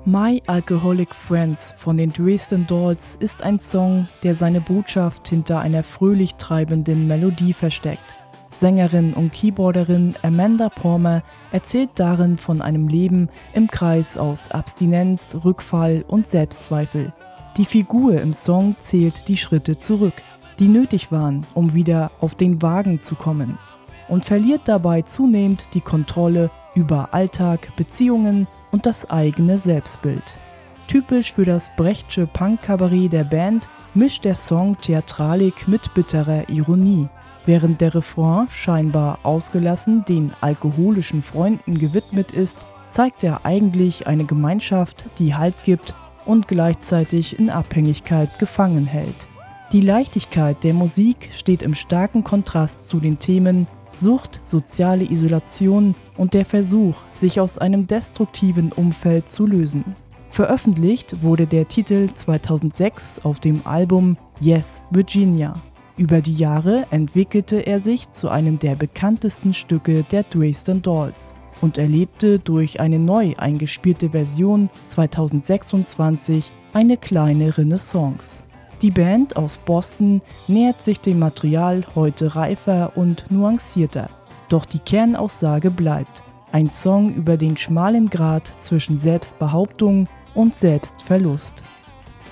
My Alcoholic Friends von den Dresden Dolls ist ein Song, der seine Botschaft hinter einer fröhlich treibenden Melodie versteckt. Sängerin und Keyboarderin Amanda Palmer erzählt darin von einem Leben im Kreis aus Abstinenz, Rückfall und Selbstzweifel. Die Figur im Song zählt die Schritte zurück, die nötig waren, um wieder auf den Wagen zu kommen, und verliert dabei zunehmend die Kontrolle über Alltag, Beziehungen und das eigene Selbstbild. Typisch für das Brechtsche Punk-Kabarett der Band mischt der Song Theatralik mit bitterer Ironie. Während der Refrain scheinbar ausgelassen den alkoholischen Freunden gewidmet ist, zeigt er eigentlich eine Gemeinschaft, die Halt gibt und gleichzeitig in Abhängigkeit gefangen hält. Die Leichtigkeit der Musik steht im starken Kontrast zu den Themen Sucht, soziale Isolation und der Versuch, sich aus einem destruktiven Umfeld zu lösen. Veröffentlicht wurde der Titel 2006 auf dem Album Yes, Virginia. Über die Jahre entwickelte er sich zu einem der bekanntesten Stücke der Dresden Dolls und erlebte durch eine neu eingespielte Version 2026 eine kleine Renaissance. Die Band aus Boston nähert sich dem Material heute reifer und nuancierter. Doch die Kernaussage bleibt: ein Song über den schmalen Grat zwischen Selbstbehauptung und Selbstverlust.